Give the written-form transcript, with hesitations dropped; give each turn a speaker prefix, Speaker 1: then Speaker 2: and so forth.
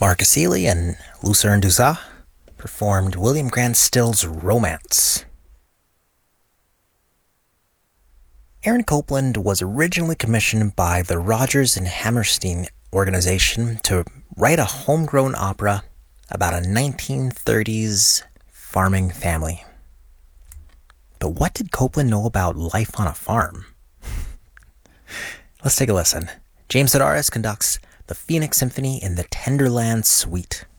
Speaker 1: Marcus Seeley and Lucerne Dussault performed William Grant Still's Romance. Aaron Copland was originally commissioned by the Rodgers and Hammerstein organization to write a homegrown opera about a 1930s farming family. But what did Copland know about life on a farm? Let's take a listen. James Sedaris conducts the Phoenix Symphony in the Tenderland Suite.